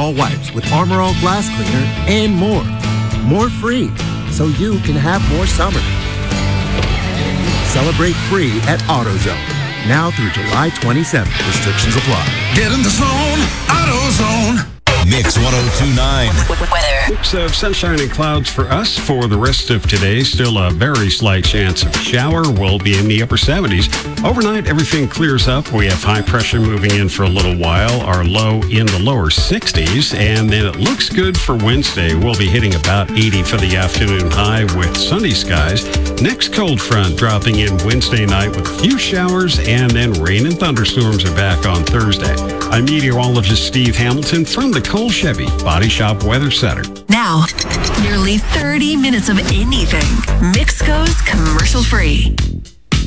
All wipes with Armor All Glass Cleaner and more. More free, so you can have more summer. Celebrate free at AutoZone. Now through July 27th. Restrictions apply. Get in the zone. AutoZone. Mix 102.9. Weather. Mix of sunshine and clouds for us for the rest of today. Still a very slight chance of a shower. We'll be in the upper 70s. Overnight, everything clears up. We have high pressure moving in for a little while. Our low in the lower 60s. And then it looks good for Wednesday. We'll be hitting about 80 for the afternoon high with sunny skies. Next cold front dropping in Wednesday night with a few showers, and then rain and thunderstorms are back on Thursday. I'm meteorologist Steve Hamilton from the Cole Chevy Body Shop Weather Center. Now, nearly 30 minutes of anything. Mix goes commercial free.